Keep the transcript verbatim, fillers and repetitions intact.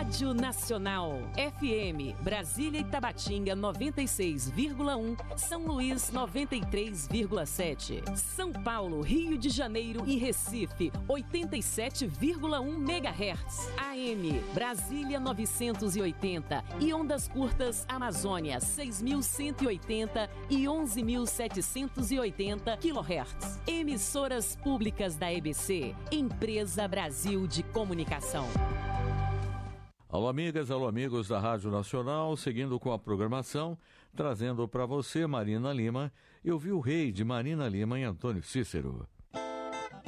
Rádio Nacional. F M, Brasília e Tabatinga noventa e seis vírgula um, São Luís noventa e três vírgula sete. São Paulo, Rio de Janeiro e Recife oitenta e sete vírgula um megahertz. A M, Brasília novecentos e oitenta e ondas curtas Amazônia seis mil cento e oitenta e onze mil setecentos e oitenta quilohertz. Emissoras públicas da E B C, Empresa Brasil de Comunicação. Alô amigas, alô amigos da Rádio Nacional, seguindo com a programação, trazendo para você Marina Lima, Eu Vi o Rei, de Marina Lima e Antônio Cícero.